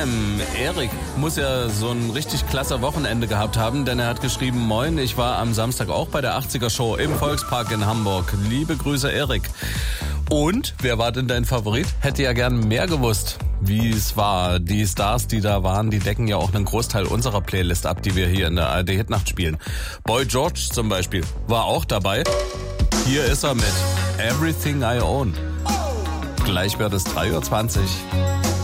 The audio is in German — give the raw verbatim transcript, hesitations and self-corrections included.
M. Erik muss ja so ein richtig klasse Wochenende gehabt haben, denn er hat geschrieben, moin, ich war am Samstag auch bei der achtziger Show im Volkspark in Hamburg. Liebe Grüße, Erik. Und, wer war denn dein Favorit? Hätte ja gern mehr gewusst, wie es war. Die Stars, die da waren, die decken ja auch einen Großteil unserer Playlist ab, die wir hier in der A R D Hitnacht spielen. Boy George zum Beispiel war auch dabei. Hier ist er mit Everything I Own. Gleich wird es drei Uhr zwanzig.